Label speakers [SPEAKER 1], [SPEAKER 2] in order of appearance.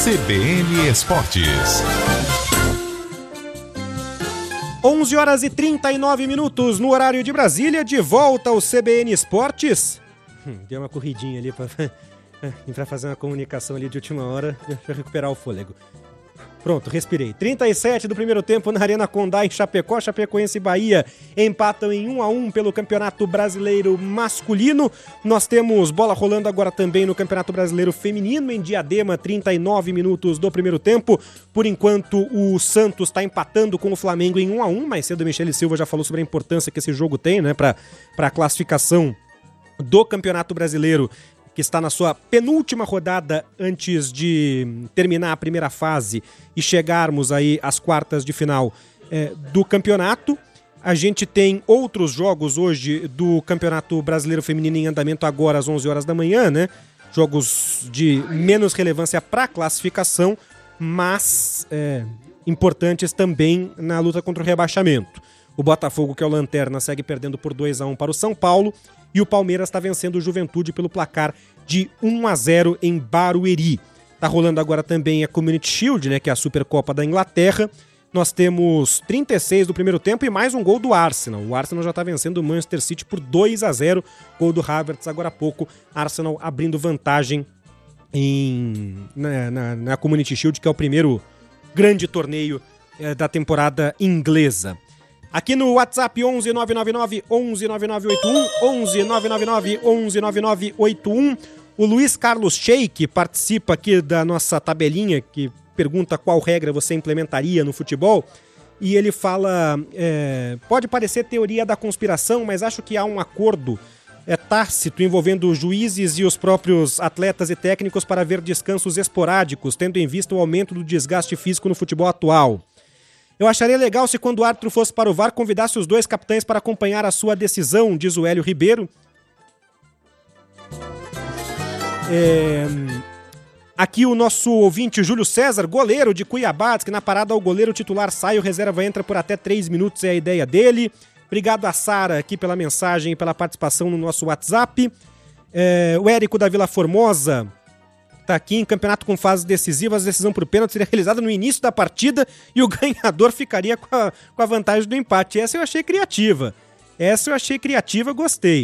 [SPEAKER 1] CBN Esportes.
[SPEAKER 2] 11 horas e 39 minutos no horário de Brasília, de volta ao CBN Esportes. Deu uma corridinha ali para fazer uma comunicação ali de última hora, para recuperar o fôlego. Pronto, respirei. 37 do primeiro tempo na Arena Condá, em Chapecó. Chapecoense e Bahia empatam em 1-1 pelo Campeonato Brasileiro Masculino. Nós temos bola rolando agora também no Campeonato Brasileiro Feminino, em Diadema, 39 minutos do primeiro tempo. Por enquanto, o Santos está empatando com o Flamengo em 1-1. Mais cedo, Michele Silva já falou sobre a importância que esse jogo tem, né, para a classificação do Campeonato Brasileiro, que está na sua penúltima rodada antes de terminar a primeira fase e chegarmos aí às quartas de final do campeonato. A gente tem outros jogos hoje do Campeonato Brasileiro Feminino em andamento agora às 11 horas da manhã, né? Jogos de menos relevância para a classificação, mas importantes também na luta contra o rebaixamento. O Botafogo, que é o lanterna, segue perdendo por 2-1 para o São Paulo. E o Palmeiras está vencendo o Juventude pelo placar de 1-0 em Barueri. Tá rolando agora também a Community Shield, né, que é a Supercopa da Inglaterra. Nós temos 36 do primeiro tempo e mais um gol do Arsenal. O Arsenal já está vencendo o Manchester City por 2-0. Gol do Havertz agora há pouco. Arsenal abrindo vantagem na Community Shield, que é o primeiro grande torneio da temporada inglesa. Aqui no WhatsApp 11 999 11 9981, 11 999 11 9981. O Luiz Carlos Sheik participa aqui da nossa tabelinha que pergunta qual regra você implementaria no futebol. E ele fala, pode parecer teoria da conspiração, mas acho que há um acordo tácito envolvendo os juízes e os próprios atletas e técnicos para haver descansos esporádicos, tendo em vista o aumento do desgaste físico no futebol atual. Eu acharia legal se quando o árbitro fosse para o VAR convidasse os dois capitães para acompanhar a sua decisão, diz o Hélio Ribeiro. Aqui o nosso ouvinte Júlio César, goleiro de Cuiabá, diz que na parada o goleiro titular sai, o reserva entra por até 3 minutos, é a ideia dele. Obrigado a Sara aqui pela mensagem e pela participação no nosso WhatsApp. O Érico da Vila Formosa tá aqui em campeonato com fases decisivas, a decisão por pênalti seria realizada no início da partida e o ganhador ficaria com a vantagem do empate. Essa eu achei criativa, gostei.